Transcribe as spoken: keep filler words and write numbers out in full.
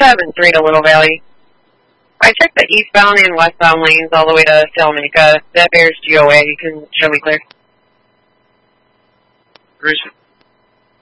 seven three to Little Valley. I checked the eastbound and westbound lanes all the way to Salamanca. That bears G O A. You can show me clear. Bruce.